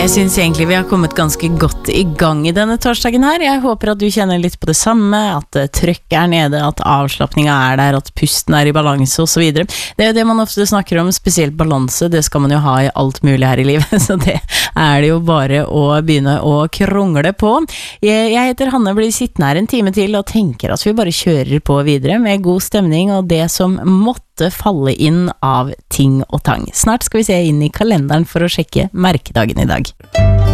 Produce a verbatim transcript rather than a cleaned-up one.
Jeg synes egentlig vi har kommet ganske godt i gang i denne torsdagen her. Jeg håper at du kjenner litt på det samme, at trøkket er nede, at avslappningen er der, at pusten er i balanse og så videre. Det er jo det man ofte snakker om, spesielt balanse, det skal man jo ha i alt mulig her i livet, så det er det jo bare å begynne å krongle på. Jeg, jeg heter Hanne, blir sittende her en time til og tenker at vi bare kjører på videre med god stemning og det som måtte falle inn av ting og tang. Snart skal vi se inn i kalenderen for å sjekke merkedagen i dag.